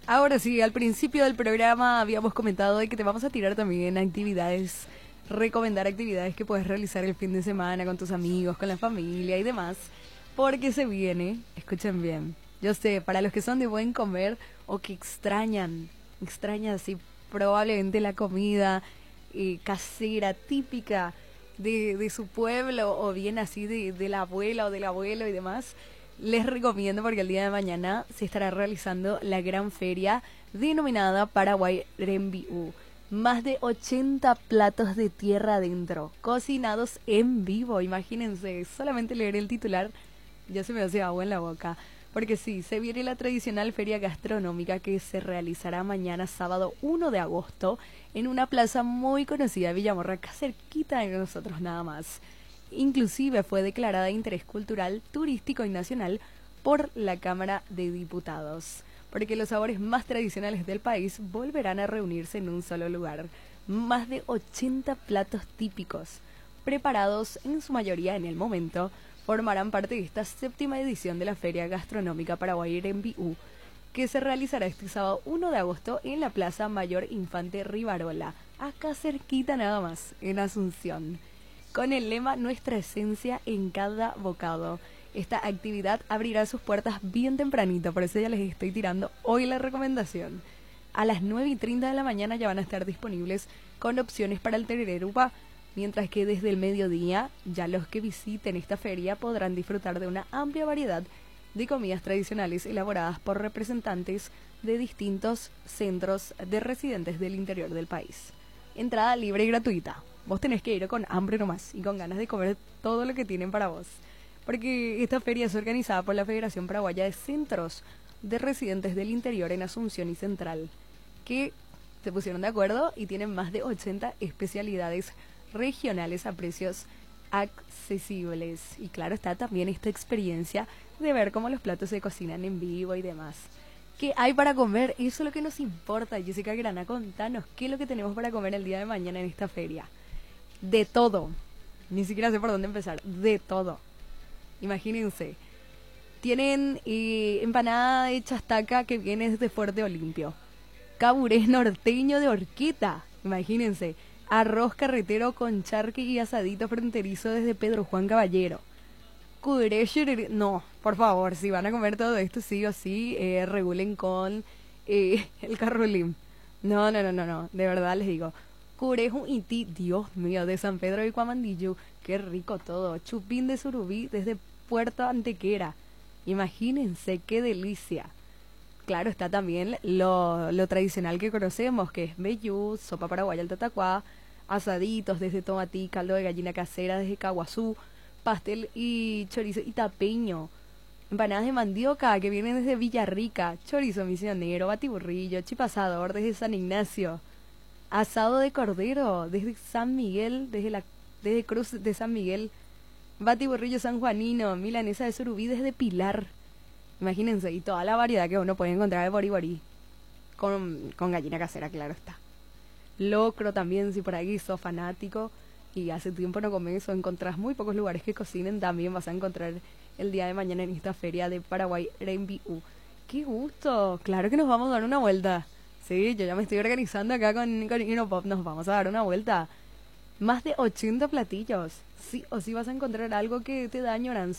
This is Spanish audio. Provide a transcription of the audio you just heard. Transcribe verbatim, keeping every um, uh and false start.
Ahora sí, al principio del programa habíamos comentado de que te vamos a tirar también actividades, recomendar actividades que puedes realizar el fin de semana con tus amigos, con la familia y demás, porque se viene, escuchen bien, yo sé, para los que son de buen comer o que extrañan, extrañan así probablemente la comida eh, casera, típica de, de su pueblo o bien así de, de la abuela o del abuelo y demás, les recomiendo porque el día de mañana se estará realizando la gran feria denominada Paraguay Rembiú. Más de ochenta platos de tierra adentro, cocinados en vivo, imagínense, solamente leer el titular ya se me hace agua en la boca. Porque sí, se viene la tradicional feria gastronómica que se realizará mañana sábado uno de agosto en una plaza muy conocida de Villamorra, acá cerquita de nosotros nada más. Inclusive fue declarada de interés cultural, turístico y nacional por la Cámara de Diputados, porque los sabores más tradicionales del país volverán a reunirse en un solo lugar. Más de ochenta platos típicos, preparados en su mayoría en el momento, formarán parte de esta séptima edición de la Feria Gastronómica Paraguay Rembiú, que se realizará este sábado uno de agosto en la Plaza Mayor Infante Rivarola, acá cerquita nada más, en Asunción, con el lema Nuestra esencia en cada bocado. Esta actividad abrirá sus puertas bien tempranito, por eso ya les estoy tirando hoy la recomendación. A las nueve y treinta de la mañana ya van a estar disponibles con opciones para el tereré upa, mientras que desde el mediodía ya los que visiten esta feria podrán disfrutar de una amplia variedad de comidas tradicionales elaboradas por representantes de distintos centros de residentes del interior del país. Entrada libre y gratuita. Vos tenés que ir con hambre nomás y con ganas de comer todo lo que tienen para vos. Porque esta feria es organizada por la Federación Paraguaya de Centros de Residentes del Interior en Asunción y Central, que se pusieron de acuerdo y tienen más de ochenta especialidades regionales a precios accesibles. Y claro, está también esta experiencia de ver cómo los platos se cocinan en vivo y demás. ¿Qué hay para comer? Eso es lo que nos importa. Jessica Grana, contanos qué es lo que tenemos para comer el día de mañana en esta feria. De todo. Ni siquiera sé por dónde empezar. De todo. Imagínense. Tienen eh, empanada de chastaca que viene desde Fuerte Olimpio. Caburés norteño de horqueta. Imagínense. Arroz carretero con charque y asadito fronterizo desde Pedro Juan Caballero. Cudré, no, por favor, si van a comer todo esto sí o sí, eh, regulen con eh, el carrulín. No, no, no, no, no, de verdad les digo. Curejo Iti, Dios mío, de San Pedro y Cuamandillo, qué rico todo. Chupín de surubí desde Puerto Antequera. Imagínense qué delicia. Claro, está también lo, lo tradicional que conocemos, que es meyú, sopa paraguaya al tatacuá, asaditos desde tomatí, caldo de gallina casera desde Caguazú, pastel y chorizo itapeño, empanadas de mandioca que vienen desde Villarrica, chorizo misionero, batiburrillo, chipasador desde San Ignacio, asado de cordero desde San Miguel, desde la desde Cruz de San Miguel, batiburrillo sanjuanino, milanesa de surubí desde Pilar. Imagínense, y toda la variedad que uno puede encontrar de boriborí, con, con gallina casera, claro está. Locro también, si por ahí sos fanático y hace tiempo no comes o encontrás muy pocos lugares que cocinen, también vas a encontrar el día de mañana en esta feria de Paraguay Rembiú. ¡Qué gusto! Claro que nos vamos a dar una vuelta. Sí, yo ya me estoy organizando acá con, con Inopop, nos vamos a dar una vuelta. Más de ochenta platillos. Sí o sí vas a encontrar algo que te da añoranza.